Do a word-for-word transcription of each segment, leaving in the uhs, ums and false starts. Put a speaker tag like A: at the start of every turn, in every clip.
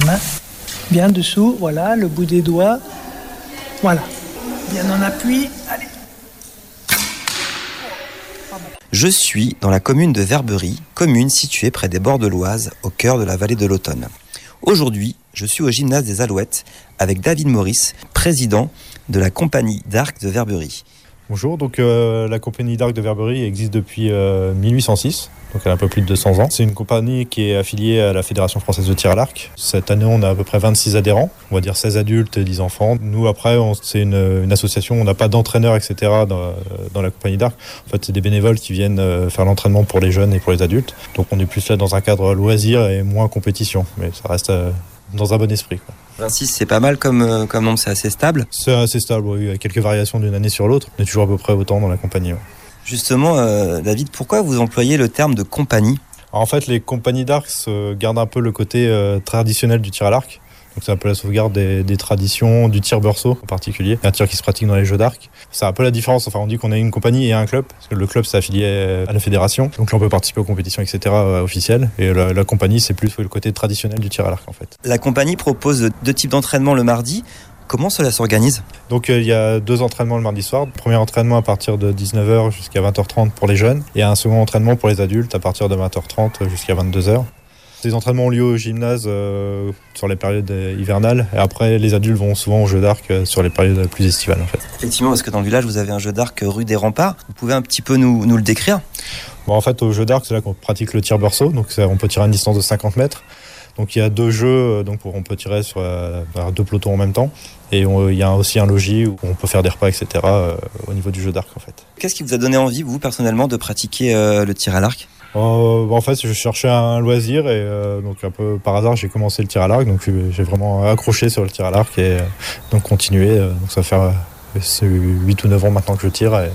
A: main. Bien dessous, voilà, le bout des doigts. Voilà. Bien en appui. Allez.
B: Je suis dans la commune de Verberie, commune située près des bords de l'Oise, au cœur de la vallée de l'Automne. Aujourd'hui, je suis au gymnase des Alouettes avec David Maurice, président de la compagnie d'arc de Verberie.
C: Bonjour, donc euh, la compagnie d'arc de Verberie existe depuis euh, mille huit cent six, donc elle a un peu plus de deux cents ans. C'est une compagnie qui est affiliée à la Fédération française de tir à l'arc. Cette année, on a à peu près vingt-six adhérents, on va dire seize adultes et dix enfants. Nous, après, on, c'est une, une association, on n'a pas d'entraîneurs, et cetera dans, dans la compagnie d'arc. En fait, c'est des bénévoles qui viennent faire l'entraînement pour les jeunes et pour les adultes. Donc on est plus là dans un cadre loisir et moins compétition, mais ça reste euh, dans un bon esprit, quoi.
B: vingt-six, c'est pas mal comme, comme nombre, c'est assez stable.
C: C'est assez stable, oui, il y a quelques variations d'une année sur l'autre. On est toujours à peu près autant dans la compagnie. Ouais.
B: Justement, euh, David, pourquoi vous employez le terme de compagnie ?
C: Alors, en fait, les compagnies d'arc euh, gardent un peu le côté euh, traditionnel du tir à l'arc. Donc c'est un peu la sauvegarde des, des traditions, du tir beurceau en particulier, un tir qui se pratique dans les jeux d'arc. C'est un peu la différence, enfin on dit qu'on a une compagnie et un club, parce que le club c'est affilié à la fédération, donc là on peut participer aux compétitions et cetera euh, officielles, et la, la compagnie c'est plus le côté traditionnel du tir à l'arc en fait.
B: La compagnie propose deux types d'entraînement le mardi. Comment cela s'organise ?
C: Donc euh, il y a deux entraînements le mardi soir. Premier entraînement à partir de dix-neuf heures jusqu'à vingt heures trente pour les jeunes, et un second entraînement pour les adultes à partir de vingt heures trente jusqu'à vingt-deux heures. Ces entraînements ont lieu au gymnase euh, sur les périodes hivernales, et après les adultes vont souvent au jeu d'arc euh, sur les périodes plus estivales en fait.
B: Effectivement, parce que dans le village vous avez un jeu d'arc rue des Remparts, vous pouvez un petit peu nous, nous le décrire ?
C: Bon, en fait au jeu d'arc c'est là qu'on pratique le tir beurceau, donc on peut tirer à une distance de cinquante mètres. Donc il y a deux jeux, donc on peut tirer sur euh, deux pelotons en même temps, et on, il y a aussi un logis où on peut faire des repas, et cetera euh, au niveau du jeu d'arc en fait.
B: Qu'est-ce qui vous a donné envie, vous personnellement, de pratiquer euh, le tir à l'arc ?
C: Euh, en fait, je cherchais un loisir et euh, donc un peu par hasard, j'ai commencé le tir à l'arc. Donc j'ai vraiment accroché sur le tir à l'arc et euh, donc continué. Euh, donc ça fait euh, c'est huit ou neuf ans maintenant que je tire et,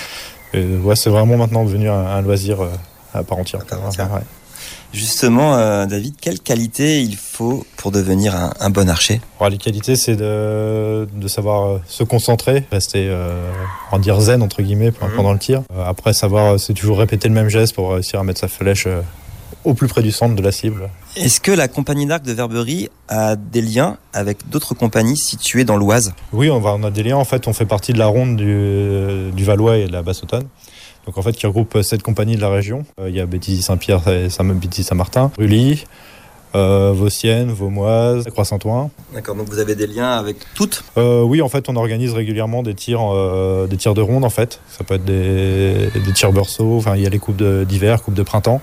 C: et ouais, c'est vraiment maintenant devenu un, un loisir euh, à part entière.
B: À part entière. Ouais. Justement, euh, David, quelles qualités il faut pour devenir un, un bon archer ?
C: Alors, les qualités, c'est de, de savoir se concentrer, rester, euh, en dire zen entre guillemets pendant mmh. le tir. Euh, après, savoir, c'est toujours répéter le même geste pour réussir à mettre sa flèche euh, au plus près du centre de la cible.
B: Est-ce que la compagnie d'arc de Verberie a des liens avec d'autres compagnies situées dans l'Oise ?
C: Oui, on, va, on a des liens. En fait, on fait partie de la ronde du, du Valois et de la Basse-Automne. Donc en fait, qui regroupe sept compagnies de la région. Il y a Béthisy-Saint-Pierre, Béthisy-Saint-Martin, Rully, euh, Vauciennes, Vaumoise, Croix-Saint-Ouen.
B: D'accord, donc vous avez des liens avec toutes ?
C: euh, Oui, en fait, on organise régulièrement des tirs, euh, des tirs de ronde en fait. Ça peut être des, des tirs beurceaux, enfin il y a les coupes de, d'hiver, coupes de printemps.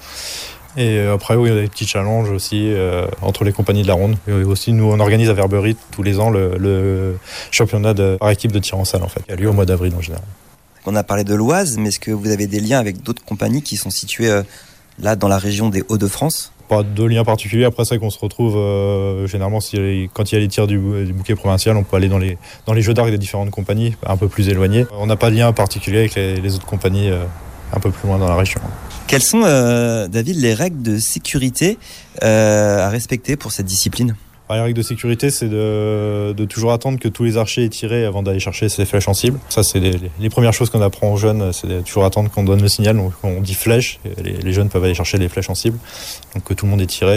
C: Et après, oui, il y a des petits challenges aussi euh, entre les compagnies de la ronde. Et aussi, nous, on organise à Verberie tous les ans le, le championnat de, par équipe de tir en salle en fait, qui a lieu au mois d'avril en général.
B: On a parlé de l'Oise, mais est-ce que vous avez des liens avec d'autres compagnies qui sont situées euh, là dans la région des Hauts-de-France ?
C: Pas de lien particulier. Après, c'est qu'on se retrouve euh, généralement si les, quand il y a les tirs du, du bouquet provincial, on peut aller dans les, dans les jeux d'arc des différentes compagnies, un peu plus éloignées. On n'a pas de lien particulier avec les, les autres compagnies euh, un peu plus loin dans la région.
B: Quelles sont, euh, David, les règles de sécurité euh, à respecter pour cette discipline ?
C: Les règles de sécurité, c'est de, de toujours attendre que tous les archers aient tiré avant d'aller chercher ses flèches en cible. Ça, c'est les, les premières choses qu'on apprend aux jeunes, c'est de toujours attendre qu'on donne le signal. Donc, on dit flèche, et les, les jeunes peuvent aller chercher les flèches en cible, donc que tout le monde ait tiré.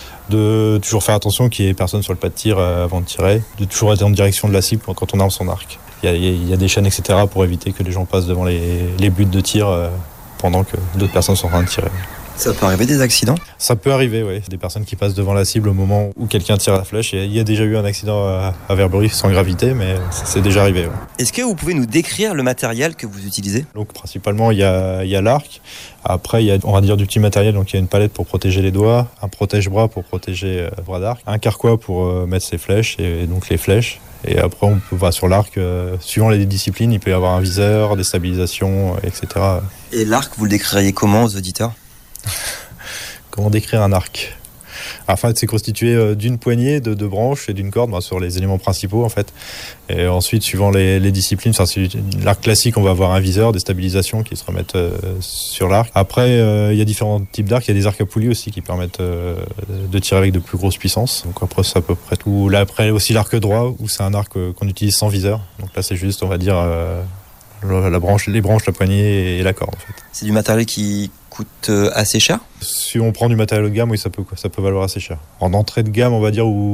C: De toujours faire attention qu'il n'y ait personne sur le pas de tir avant de tirer. De toujours être en direction de la cible quand on arme son arc. Il y a, il y a des chaînes, et cetera pour éviter que les gens passent devant les, les buts de tir pendant que d'autres personnes sont en train de tirer.
B: Ça peut arriver des accidents ?
C: Ça peut arriver, oui. Des personnes qui passent devant la cible au moment où quelqu'un tire la flèche. Il y a déjà eu un accident à, à Verberie sans gravité, mais c'est déjà arrivé. Ouais.
B: Est-ce que vous pouvez nous décrire le matériel que vous utilisez ?
C: Donc principalement, il y a, il y a l'arc. Après, il y a, on va dire, du petit matériel. Donc il y a une palette pour protéger les doigts, un protège-bras pour protéger euh, le bras d'arc, un carquois pour euh, mettre ses flèches et, et donc les flèches. Et après, on peut, va sur l'arc, euh, suivant les disciplines, il peut y avoir un viseur, des stabilisations, et cetera.
B: Et l'arc, vous le décririez comment aux auditeurs ?
C: Comment décrire un arc ? En fait, c'est constitué d'une poignée, de deux branches et d'une corde, bah, sur les éléments principaux en fait. Et ensuite, suivant les, les disciplines, enfin, c'est l'arc classique, on va avoir un viseur, des stabilisations qui se remettent euh, sur l'arc. Après, euh, il y a différents types d'arcs. Il y a des arcs à poulies aussi qui permettent euh, de tirer avec de plus grosses puissances. Donc après, c'est à peu près tout. Là, après aussi l'arc droit, où c'est un arc qu'on utilise sans viseur. Donc là, c'est juste, on va dire, euh, la branche, les branches, la poignée et la corde en fait.
B: C'est du matériel qui coûte assez cher ?
C: Si on prend du matériel haut de gamme, oui, ça peut, ça peut valoir assez cher. En entrée de gamme, on va dire, où